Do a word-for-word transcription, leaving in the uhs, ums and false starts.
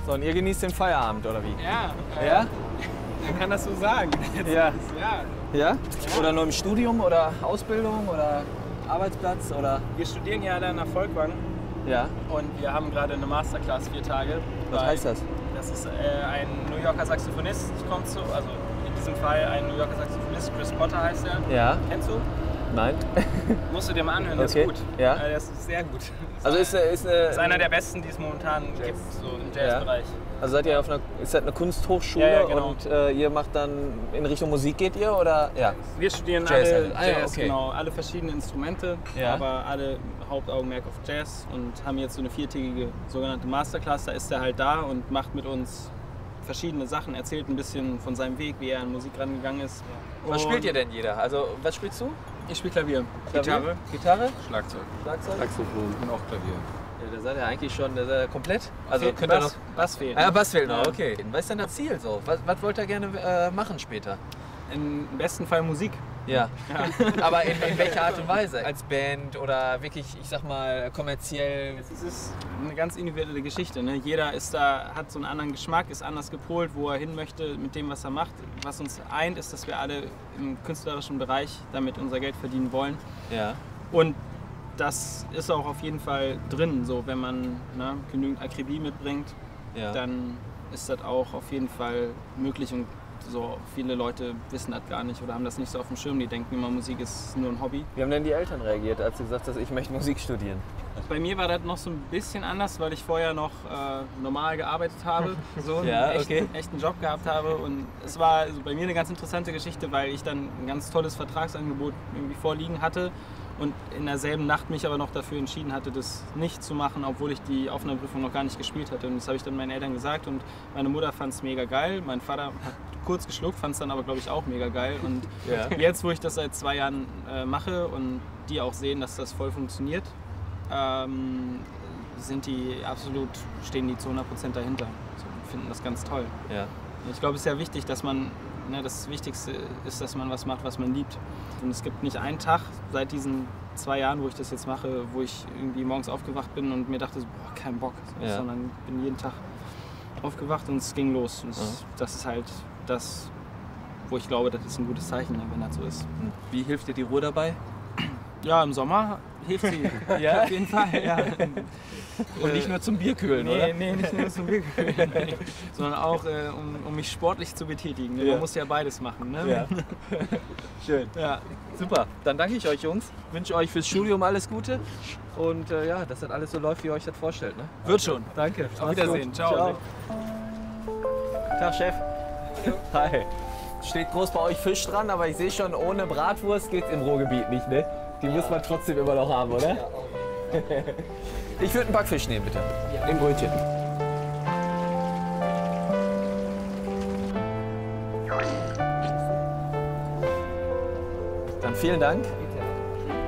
So, und ihr genießt den Feierabend, oder wie? Ja. Äh, Ja? Man kann das so sagen. Jetzt Ja. ist- ja. Ja? Ja. Oder nur im Studium oder Ausbildung oder Arbeitsplatz oder? Wir studieren ja alle an der Volkwang Ja. und wir haben gerade eine Masterclass, vier Tage. Was bei- heißt das? Das ist äh, ein New Yorker Saxophonist, kommt zu, also in diesem Fall ein New Yorker Saxophonist, Chris Potter heißt er. Ja. Kennst du? Nein. Musst du dir mal anhören, der Okay. ist gut. Ja. Äh, Der ist sehr gut. Also ist, eine- ist eine. ist einer der besten, die es momentan gibt, so im Jazzbereich. Also seid ihr auf einer, ist das eine Kunsthochschule Ja, ja, genau. und äh, ihr macht dann in Richtung Musik geht ihr oder? Ja. Wir studieren Jazz alle halt. Ah, ja, Jazz, okay. genau, alle verschiedenen Instrumente, Ja. aber alle Hauptaugenmerk auf Jazz und haben jetzt so eine viertägige sogenannte Masterclass. Da ist er halt da und macht mit uns verschiedene Sachen, erzählt ein bisschen von seinem Weg, wie er an Musik rangegangen ist. Was Und spielt ihr denn jeder? Also was spielst du? Ich spiele Klavier. Gitarre? Gitarre? Schlagzeug. Schlagzeug? Saxophon und auch Klavier. Ja, da seid ihr eigentlich schon da seid ihr komplett. Also Fehlt könnt ihr noch. Bass, Bass fehlt. Ah, Bass fehlt noch, Ja. okay. Was ist denn das Ziel so? Was, was wollt ihr gerne äh, machen später? Im besten Fall Musik. Ja. Ja. Aber in, in welcher Art und Weise? Als Band oder wirklich, ich sag mal, kommerziell? Es ist eine ganz individuelle Geschichte. Ne? Jeder ist da, hat so einen anderen Geschmack, ist anders gepolt, wo er hin möchte mit dem, was er macht. Was uns eint, ist, dass wir alle im künstlerischen Bereich damit unser Geld verdienen wollen. Ja. Und das ist auch auf jeden Fall drin. So, wenn man ne, genügend Akribie mitbringt, Ja. dann ist das auch auf jeden Fall möglich. Und so viele Leute wissen das gar nicht oder haben das nicht so auf dem Schirm. Die denken immer, Musik ist nur ein Hobby. Wie haben denn die Eltern reagiert, als du gesagt hast, ich möchte Musik studieren? Bei mir war das noch so ein bisschen anders, weil ich vorher noch äh, normal gearbeitet habe, so einen Ja, echten, okay. echten Job gehabt habe. Und es war also bei mir eine ganz interessante Geschichte, weil ich dann ein ganz tolles Vertragsangebot irgendwie vorliegen hatte und in derselben Nacht mich aber noch dafür entschieden hatte, das nicht zu machen, obwohl ich die Aufnahmeprüfung noch gar nicht gespielt hatte. Und das habe ich dann meinen Eltern gesagt und meine Mutter fand es mega geil. Mein Vater hat kurz geschluckt, fand es dann aber, glaube ich, auch mega geil. Und Ja. jetzt, wo ich das seit zwei Jahren äh, mache und die auch sehen, dass das voll funktioniert, ähm, sind die absolut, stehen die zu hundert Prozent dahinter. So, finden das ganz toll. Ja. Ich glaube, es ist ja wichtig, dass man, ne, das Wichtigste ist, dass man was macht, was man liebt. Und es gibt nicht einen Tag seit diesen zwei Jahren, wo ich das jetzt mache, wo ich irgendwie morgens aufgewacht bin und mir dachte, so, boah, kein Bock, so, Ja. sondern bin jeden Tag aufgewacht und es ging los. Und es, das ist halt das, wo ich glaube, das ist ein gutes Zeichen, ne, wenn das so ist. Hm. Wie hilft dir die Ruhe dabei? Ja, im Sommer hilft sie. Ja? Auf jeden Fall, ja. Und nicht nur zum Bierkühlen, Nee, oder? nee, nicht nur zum Bierkühlen, nee. sondern auch, äh, um, um mich sportlich zu betätigen. Ja. Man muss ja beides machen. Ne? Ja. Schön. Ja. Super. Dann danke ich euch, Jungs. Wünsche euch fürs Studium alles Gute. Und äh, ja, dass das alles so läuft, wie ihr euch das vorstellt. Ne? Wird schon. Danke. Auf Wiedersehen. Ciao. Ciao. Tag, Chef. Hi. Steht groß bei euch Fisch dran, aber ich sehe schon, ohne Bratwurst geht's im Ruhrgebiet nicht, ne? Die muss man trotzdem immer noch haben, oder? Ich würde einen Backfisch nehmen, bitte. Im Brötchen. Dann vielen Dank.